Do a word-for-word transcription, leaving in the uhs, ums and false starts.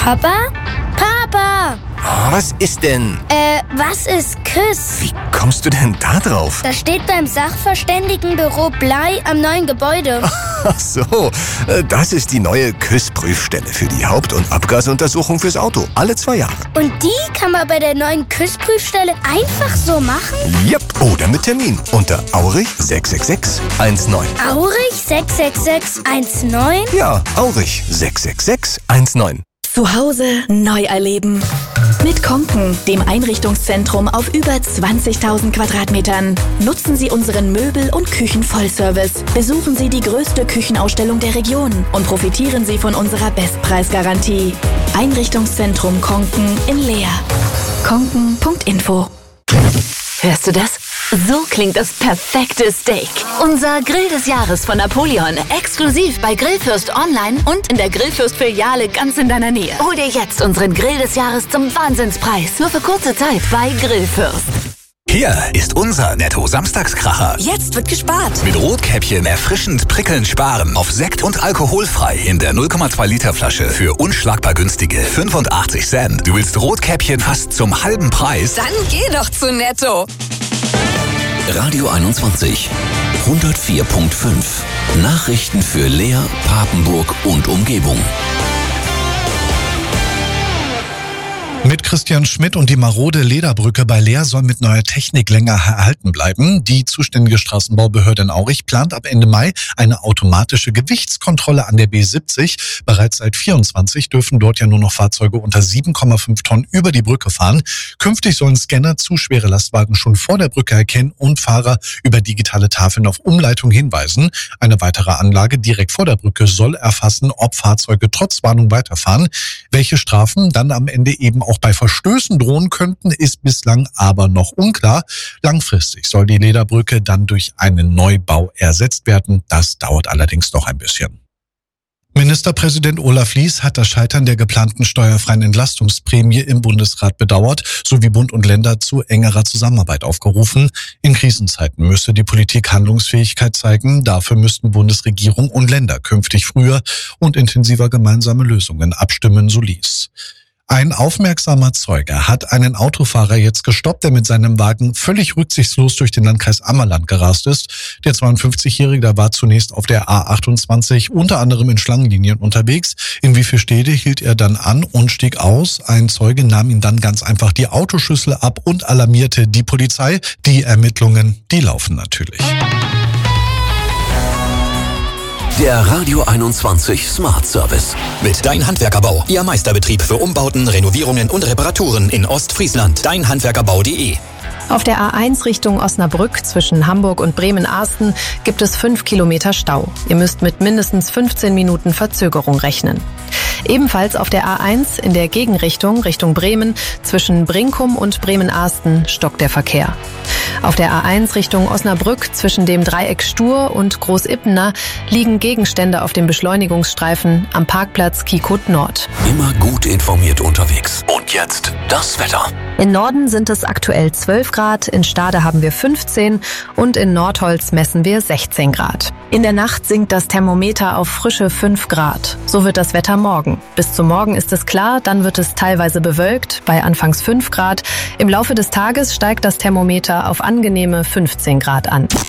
Papa? Papa! Oh, was ist denn? Äh, was ist Küss? Wie kommst du denn da drauf? Das steht beim Sachverständigenbüro Blei am neuen Gebäude. Ach so, das ist die neue Küss-Prüfstelle für die Haupt- und Abgasuntersuchung fürs Auto. Alle zwei Jahre. Und die kann man bei der neuen Küss-Prüfstelle einfach so machen? Yep, oder mit Termin unter Aurich sechs sechs sechs eins neun. Aurich sechs sechs sechs eins neun? Ja, Aurich sechs sechs sechs eins neun. Zu Hause neu erleben. Mit Konken, dem Einrichtungszentrum auf über zwanzigtausend Quadratmetern. Nutzen Sie unseren Möbel- und Küchenvollservice. Besuchen Sie die größte Küchenausstellung der Region und profitieren Sie von unserer Bestpreisgarantie. Einrichtungszentrum Konken in Leer. konken punkt info. Hörst du das? So klingt das perfekte Steak. Unser Grill des Jahres von Napoleon. Exklusiv bei Grillfürst online und in der Grillfürst-Filiale ganz in deiner Nähe. Hol dir jetzt unseren Grill des Jahres zum Wahnsinnspreis. Nur für kurze Zeit bei Grillfürst. Hier ist unser Netto-Samstagskracher. Jetzt wird gespart. Mit Rotkäppchen erfrischend prickelnd sparen. Auf Sekt und alkoholfrei in der null Komma zwei Liter Flasche für unschlagbar günstige fünfundachtzig Cent. Du willst Rotkäppchen fast zum halben Preis? Dann geh doch zu Netto. Radio einundzwanzig, hundertvier Komma fünf. Nachrichten für Leer, Papenburg und Umgebung. Mit Christian Schmidt und die marode Lederbrücke bei Leer soll mit neuer Technik länger erhalten bleiben. Die zuständige Straßenbaubehörde in Aurich plant ab Ende Mai eine automatische Gewichtskontrolle an der B siebzig. Bereits seit vierundzwanzig dürfen dort ja nur noch Fahrzeuge unter sieben Komma fünf Tonnen über die Brücke fahren. Künftig sollen Scanner zu schwere Lastwagen schon vor der Brücke erkennen und Fahrer über digitale Tafeln auf Umleitung hinweisen. Eine weitere Anlage direkt vor der Brücke soll erfassen, ob Fahrzeuge trotz Warnung weiterfahren. Welche Strafen dann am Ende eben auch bei Verstößen drohen könnten, ist bislang aber noch unklar. Langfristig soll die Lederbrücke dann durch einen Neubau ersetzt werden. Das dauert allerdings noch ein bisschen. Ministerpräsident Olaf Lies hat das Scheitern der geplanten steuerfreien Entlastungsprämie im Bundesrat bedauert, sowie Bund und Länder zu engerer Zusammenarbeit aufgerufen. In Krisenzeiten müsse die Politik Handlungsfähigkeit zeigen. Dafür müssten Bundesregierung und Länder künftig früher und intensiver gemeinsame Lösungen abstimmen, so Lies. Ein aufmerksamer Zeuge hat einen Autofahrer jetzt gestoppt, der mit seinem Wagen völlig rücksichtslos durch den Landkreis Ammerland gerast ist. Der zweiundfünfzigjährige der war zunächst auf der A achtundzwanzig unter anderem in Schlangenlinien unterwegs. In wie viel Städte hielt er dann an und stieg aus. Ein Zeuge nahm ihm dann ganz einfach die Autoschlüssel ab und alarmierte die Polizei. Die Ermittlungen, die laufen natürlich. Der Radio einundzwanzig Smart Service. Mit Dein Handwerkerbau, Ihr Meisterbetrieb für Umbauten, Renovierungen und Reparaturen in Ostfriesland. dein handwerkerbau punkt de. Auf der A eins Richtung Osnabrück zwischen Hamburg und Bremen-Arsten gibt es fünf Kilometer Stau. Ihr müsst mit mindestens fünfzehn Minuten Verzögerung rechnen. Ebenfalls auf der A eins in der Gegenrichtung Richtung Bremen zwischen Brinkum und Bremen-Arsten stockt der Verkehr. Auf der A eins Richtung Osnabrück zwischen dem Dreieck Stur und Großippener liegen Gegenstände auf dem Beschleunigungsstreifen am Parkplatz Kiekut Nord. Immer gut informiert unterwegs. Und jetzt das Wetter. In Norden sind es aktuell zwölf Grad, in Stade haben wir fünfzehn und in Nordholz messen wir sechzehn Grad. In der Nacht sinkt das Thermometer auf frische fünf Grad. So wird das Wetter morgen. Bis zum Morgen ist es klar, dann wird es teilweise bewölkt, bei anfangs fünf Grad. Im Laufe des Tages steigt das Thermometer auf angenehme fünfzehn Grad an.